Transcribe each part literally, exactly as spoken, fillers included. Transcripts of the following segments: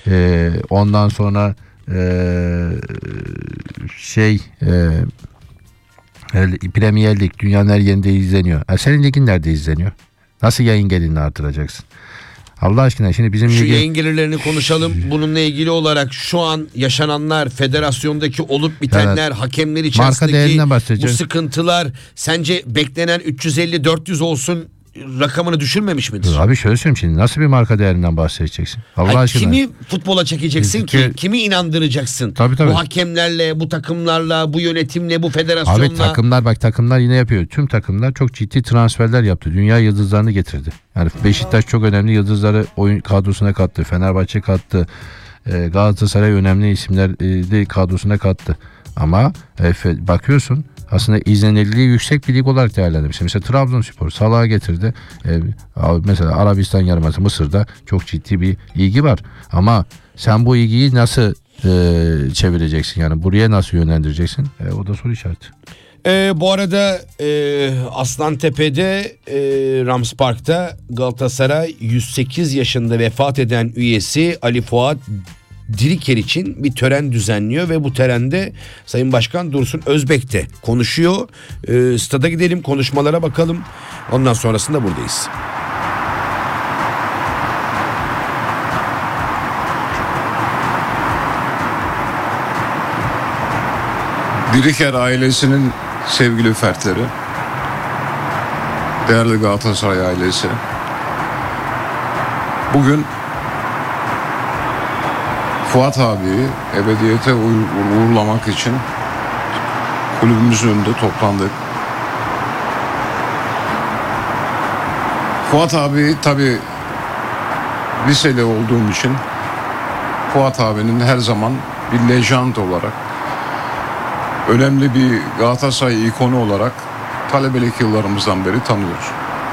E, ondan sonra e, şey e, Premier Lig dünyanın her yerinde izleniyor. E, senin ligin nerede izleniyor? Nasıl yayın gelirini artıracaksın? Allah aşkına şimdi bizim şu ligi... yayın gelirlerini konuşalım. Bununla ilgili olarak şu an yaşananlar, federasyondaki olup bitenler, yani, hakemler içerisindeki bu sıkıntılar sence beklenen üç yüz elli dört yüz olsun rakamını düşürmemiş midir? Abi şöyle söyleyeyim, şimdi nasıl bir marka değerinden bahsedeceksin? Allah Hayır, aşkına. Kimi futbola çekeceksin ki? ki? Kimi inandıracaksın? Tabii, tabii. Bu hakemlerle, bu takımlarla, bu yönetimle, bu federasyonla. Abi takımlar bak takımlar yine yapıyor. Tüm takımlar çok ciddi transferler yaptı. Dünya yıldızlarını getirdi. Yani Beşiktaş çok önemli yıldızları oyun kadrosuna kattı. Fenerbahçe kattı. Galatasaray önemli isimleri kadrosuna kattı. Ama bakıyorsun aslında izlenirliği yüksek bir lig olarak değerlendirmiş. Mesela Trabzonspor Salah'ı getirdi. Ee, mesela Arabistan Yarımadası, Mısır'da çok ciddi bir ilgi var. Ama sen bu ilgiyi nasıl e, çevireceksin? Yani buraya nasıl yönlendireceksin? E, o da soru işareti. Ee, bu arada e, Aslantepe'de e, Rams Park'ta Galatasaray yüz sekiz yaşında vefat eden üyesi Ali Fuat Diriker için bir tören düzenliyor ve bu törende Sayın Başkan Dursun Özbek de konuşuyor. E, stada gidelim, konuşmalara bakalım. Ondan sonrasında buradayız. Diriker ailesinin sevgili fertleri, değerli Galatasaray ailesi, bugün Fuat abiyi ebediyete uğurlamak için kulübümüzün önünde toplandık. Fuat abi tabii liseli olduğum için Fuat abinin her zaman bir lejand olarak, önemli bir Galatasaray ikonu olarak talebelik yıllarımızdan beri tanıyoruz.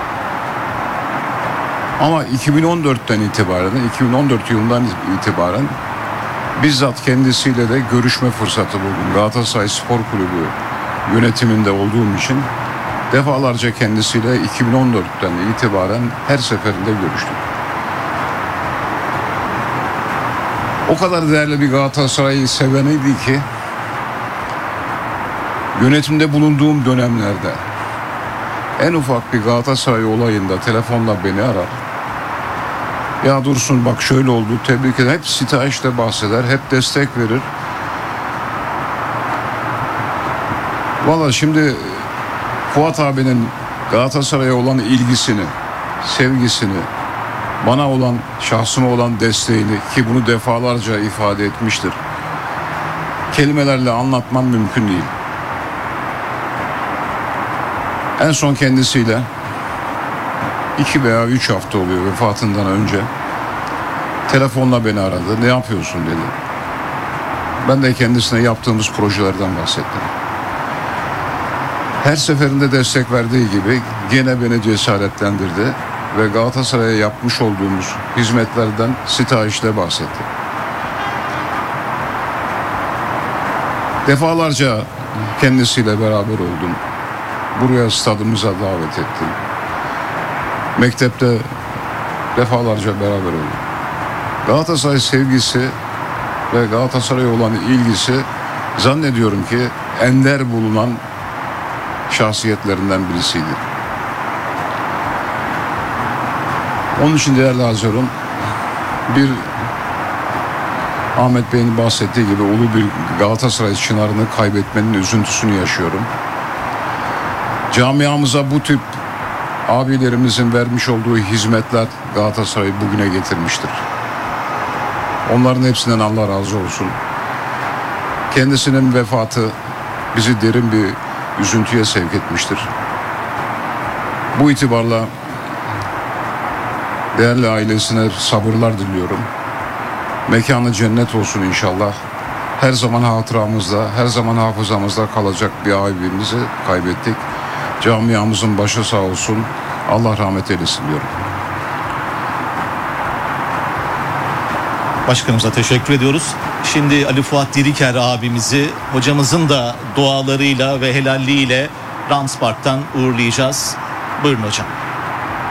Ama iki bin on dörtten itibaren, iki bin on dört yılından itibaren bizzat kendisiyle de görüşme fırsatı buldum. Galatasaray Spor Kulübü yönetiminde olduğum için defalarca kendisiyle iki bin on dörtten itibaren her seferinde görüştüm. O kadar değerli bir Galatasaray'ı seveniydi ki yönetimde bulunduğum dönemlerde en ufak bir Galatasaray olayında telefonla beni arar. Ya Dursun bak şöyle oldu, tebrik eder. Hep sitayişte bahseder, hep destek verir. Valla şimdi Fuat abinin Galatasaray'a olan ilgisini, sevgisini, bana olan, şahsıma olan desteğini, ki bunu defalarca ifade etmiştir, kelimelerle anlatmam mümkün değil. En son kendisiyle iki veya üç hafta oluyor vefatından önce telefonla beni aradı. Ne yapıyorsun dedi. Ben de kendisine yaptığımız projelerden bahsettim. Her seferinde destek verdiği gibi gene beni cesaretlendirdi ve Galatasaray'a yapmış olduğumuz hizmetlerden sitayişle bahsetti. Defalarca kendisiyle beraber oldum. Buraya stadımıza davet ettim. Mektepte defalarca beraber oldum. Galatasaray sevgisi ve Galatasaray'a olan ilgisi zannediyorum ki ender bulunan şahsiyetlerinden birisiydi. Onun için değerli Hazırım, bir Ahmet Bey'in bahsettiği gibi ulu bir Galatasaray çınarını kaybetmenin üzüntüsünü yaşıyorum. Camiamıza bu tip abilerimizin vermiş olduğu hizmetler Galatasaray'ı bugüne getirmiştir. Onların hepsinden Allah razı olsun. Kendisinin vefatı bizi derin bir üzüntüye sevk etmiştir. Bu itibarla değerli ailesine sabırlar diliyorum. Mekanı cennet olsun inşallah. Her zaman hatıramızda, her zaman hafızamızda kalacak bir abimizi kaybettik. Camiamızın başı sağ olsun. Allah rahmet eylesin diyorum. Başkanımıza teşekkür ediyoruz. Şimdi Ali Fuat Diriker abimizi hocamızın da dualarıyla ve helalliğiyle Rams Park'tan uğurlayacağız. Buyurun hocam.